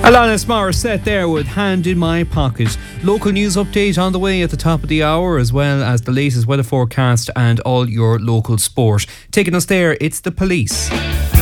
Alanis Morissette there with Hand in My Pocket. Local news update on the way at the top of the hour, as well as the latest weather forecast and all your local sport. Taking us there, it's the Police.